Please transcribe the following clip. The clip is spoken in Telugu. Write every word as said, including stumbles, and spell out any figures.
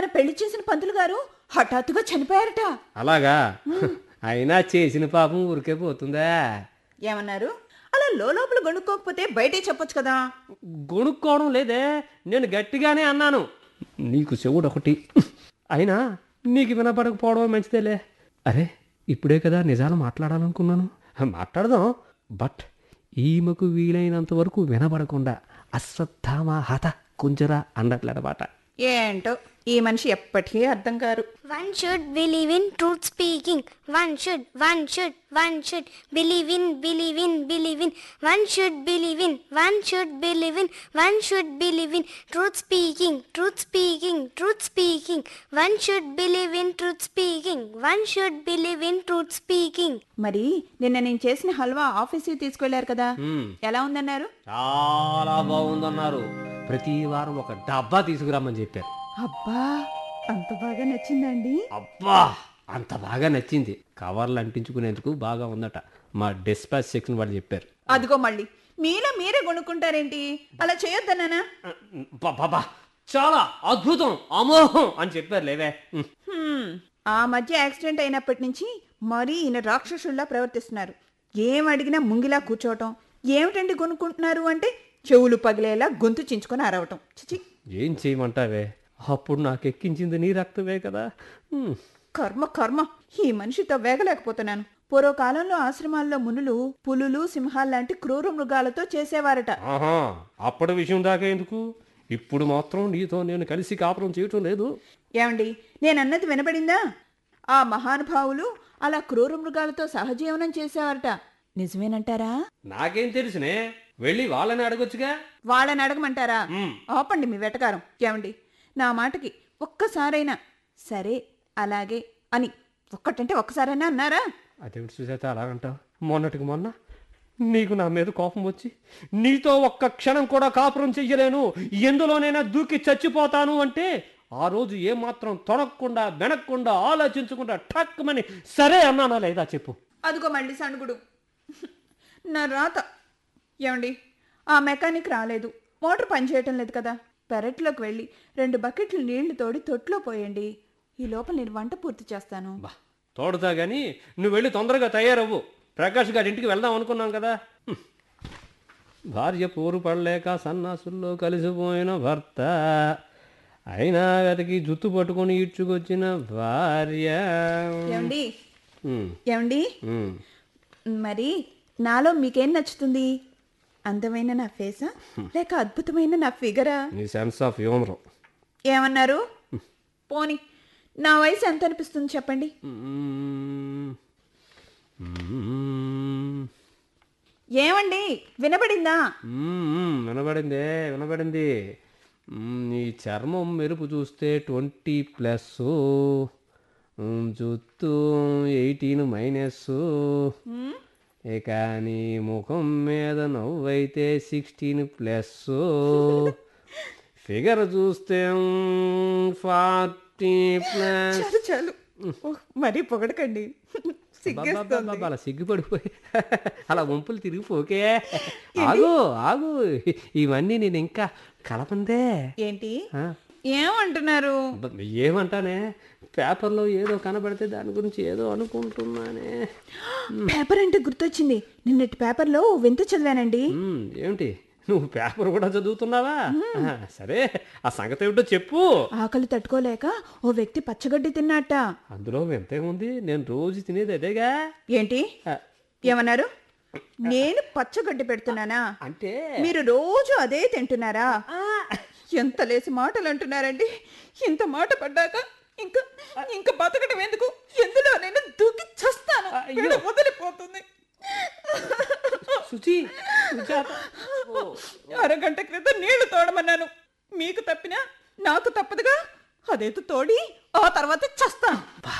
మన పెళ్లి చేసిన పంతులు గారు హఠాత్తుగా చనిపోయారట. అలాగా? అయినా చేసిన పాపం ఊరికే పోతుందా? ఏమన్నారు? అలా లోపల గొనుక్కోకపోతే బయటే చెప్పొచ్చు కదా. గొనుక్కోవడం లేదే, నేను గట్టిగానే అన్నాను. నీకు చెవుడు ఒకటి, అయినా నీకు వినపడకపోవడం మంచిదేలే. అరే, ఇప్పుడే కదా నిజాలు మాట్లాడాలనుకున్నాను. మాట్లాడదాం, బట్ ఈమెకు వీలైనంత వరకు వినపడకుండా అశ్వత్థామ హత కుంజర అన్నట్లనమాట. ఏంటో ఈ మనిషి ఎప్పటికీ అర్థం car. One should believe in truth speaking. One should, one should, one should believe in, believe in, believe in. One should believe in, one should believe in, one should believe in truth speaking, truth speaking, truth speaking. One should believe in truth speaking. One should believe in truth speaking. మరి నిన్న నేను చేసిన హల్వా ఆఫీస్కి తీసుకెళ్లారు కదా, ఎలా ఉందన్నారు? చాలా బాగుందన్నారు. ప్రతి వారం ఒక డబ్బా తీసుకురామని చెప్పారు. అబ్బా, అంత బాగా నచ్చిందండి? అబ్బా, అంత బాగా నచ్చింది. కవర్లు అంటించుకునేందుకు బాగా ఉందట. మా డిస్పాచ్ సెక్షన్ వాళ్ళు చెప్పారు. అదిగో మళ్ళీ మీలో మీరే కొనుక్కుంటారేంటి? అలా చేయొద్దన్నానా? బాబా, చాలా అద్భుతం, అమోహం అని చెప్పారు లేవే. హ్మ్, ఆ మధ్య యాక్సిడెంట్ అయినప్పటి నుంచి మరీ ఈయన రాక్షసుల్లా ప్రవర్తిస్తున్నారు. ఏం అడిగినా ముంగిలా కూర్చోవటం. ఏమిటండి కొనుక్కుంటున్నారు అంటే చెవులు పగిలేలా గొంతు చించుకొని అరవటం. చిచి, ఏం చేయమంటావే, అప్పుడు నాకు ఎక్కించింది నీ రక్తమే కదా. కర్మ కర్మ, ఈ మనిషితో వేగలేకపోతున్నాను. పూర్వకాలంలో ఆశ్రమాల్లో మునులు పులులు సింహాలు లాంటి క్రూర మృగాలతో చేసేవారట. ఆహా, అప్పటి విషయం దాకా ఎందుకు, ఇప్పుడు మాత్రం నీతో నేను కలిసి కాపురం చేయటం లేదు. ఏమండి, నేనన్నది వినపడిందా? ఆ మహానుభావులు అలా క్రూర మృగాలతో సహజీవనం చేసేవారట. నిజమేనంటారా? నాకేం తెలుసునే, వెళ్ళి వాళ్ళని అడగొచ్చుగా. వాళ్ళని అడగమంటారా? ఆపండి మీ వెటకారం. ఏమండి, నా మాటకి ఒక్కసారైనా సరే అలాగే అని ఒక్కటంటే ఒక్కసారైనా అన్నారా? అదేమిటి సుజాత అలాగంటావు? మొన్నటికి మొన్న నీకు నా మీద కోపం వచ్చి నీతో ఒక్క క్షణం కూడా కాపురం చెయ్యలేను, ఎందులోనైనా దూకి చచ్చిపోతాను అంటే ఆ రోజు ఏమాత్రం తొడగకుండా వెనక్కుండా ఆలోచించకుండా ఠక్కుమని సరే అన్నానా లేదా చెప్పు. అదిగో మళ్ళీ సణుగుడు. నా రాత. ఏమండి, ఆ మెకానిక్ రాలేదు, మోటార్ పనిచేయటం లేదు కదా. పెరట్లోకి వెళ్ళి రెండు బకెట్లు నీళ్లు తోడి తొట్లో పోయండి. ఈ లోపల నేను వంట పూర్తి చేస్తాను. బా, తోడుతా గాని నువ్వు వెళ్ళి తొందరగా తయారవ్వు. ప్రకాష్ గారి ఇంటికి వెళ్దాం అనుకున్నాం కదా. భార్య పోరు పడలేక సన్నాసుల్లో కలిసిపోయిన భర్త, అయినా అతనికి జుత్తు పట్టుకొని ఈడ్చుకొచ్చిన భార్య. ఏమండి ఏమండి మరి నాలో మీకేం నచ్చుతుంది? అందమైన నా ఫేసా లేక అద్భుతమైన నా ఫిగరా? నీ సెన్స్ ఆఫ్ హ్యూమర్. ఏమన్నారు? పోనీ నా వయసు ఎంత అనిపిస్తుంది చెప్పండి. ఏమండి, వినబడిందా? వినబడిందే, వినబడింది. నీ చర్మం మెరుపు చూస్తే ట్వంటీ ప్లస్, జుత్తు ఎయిటీన్ మైనస్, ఇక నీ ముఖం మీద నవ్వైతే సిక్స్టీన్ ప్లస్, ఫిగర్ చూస్తే ఫార్టీ ప్లస్. చాలు చాలు, మరీ పొగడకండి. అలా సిగ్గుపడిపోయి అలా వంపులు తిరిగిపోకే. ఆగు ఆగు, ఇవన్నీ నేను ఇంకా కలపందే. ఏంటి ఏమంటున్నారు? ఏమంటానే, పేపర్లో ఏదో కనబడితే దాని గురించి ఏదో అనుకుంటున్నానే. పేపర్ అంటే గుర్తొచ్చింది. నిన్నటి పేపర్లో వింత చదివానండి. ఏమిటి, నువ్వు పేపర్ కూడా చదువుతున్నావా? సరే, ఆ సంగతి ఏమిటో చెప్పు. ఆకలి తట్టుకోలేక ఓ వ్యక్తి పచ్చగడ్డి తిన్నట్ట. అందులో వింత ఏముంది, నేను రోజు తినేది అదేగా. ఏంటి ఏమన్నారు? నేను పచ్చగడ్డి పెడుతున్నానా అంటే మీరు రోజు అదే తింటున్నారా? ఎంత లేసి మాటలు అంటున్నారండి. ఇంత మాట పడ్డాక ఇంకా ఇంకా బతకడం ఎందుకు? ఎందులో నేను దూకి చస్తాను. వదిలిపోతుంది. సుచి, అరగంట క్రితం నీళ్లు తోడమన్నాను. మీకు తప్పినా నాకు తప్పదుగా. అదేదో తోడి ఆ తర్వాత చస్తాను.